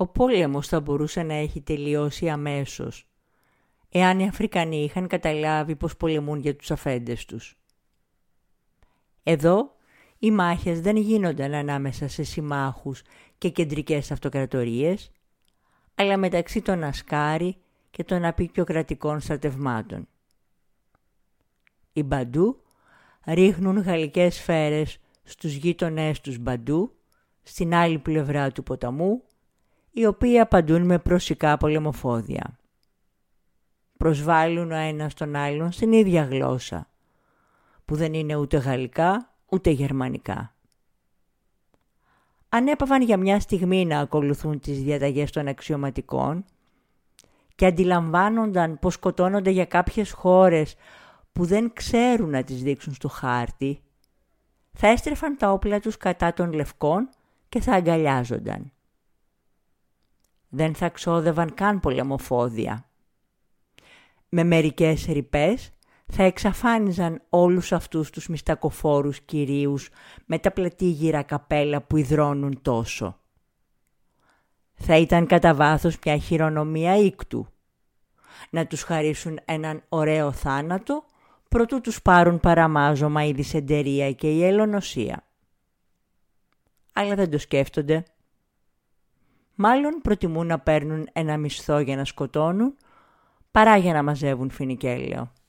Ο πόλεμος θα μπορούσε να έχει τελειώσει αμέσως, εάν οι Αφρικανοί είχαν καταλάβει πως πολεμούν για τους αφέντες τους. Εδώ οι μάχες δεν γίνονταν ανάμεσα σε συμμάχους και κεντρικές αυτοκρατορίες, αλλά μεταξύ των Ασκάρι και των απικιοκρατικών στρατευμάτων. Οι Μπαντού ρίχνουν γαλλικές σφαίρες στους γείτονές τους Μπαντού, στην άλλη πλευρά του ποταμού, οι οποίοι απαντούν με προσικά πολεμοφόδια. Προσβάλλουν ο ένας τον άλλον στην ίδια γλώσσα, που δεν είναι ούτε γαλλικά ούτε γερμανικά. Ανέπαβαν για μια στιγμή να ακολουθούν τις διαταγές των αξιωματικών και αντιλαμβάνονταν πως σκοτώνονται για κάποιες χώρες που δεν ξέρουν να τις δείξουν στο χάρτη, θα έστρεφαν τα όπλα τους κατά των Λευκών και θα αγκαλιάζονταν. Δεν θα ξόδευαν καν πολεμοφόδια. Με μερικές ρηπές θα εξαφάνιζαν όλους αυτούς τους μιστακοφόρους κυρίους με τα πλατήγυρα καπέλα που υδρώνουν τόσο. Θα ήταν κατά βάθος μια χειρονομία ήκτου. Να τους χαρίσουν έναν ωραίο θάνατο προτού τους πάρουν παραμάζωμα η δυσεντερία και η ελονοσία. Αλλά δεν το σκέφτονται. Μάλλον προτιμούν να παίρνουν ένα μισθό για να σκοτώνουν παρά για να μαζεύουν φινικέλαιο.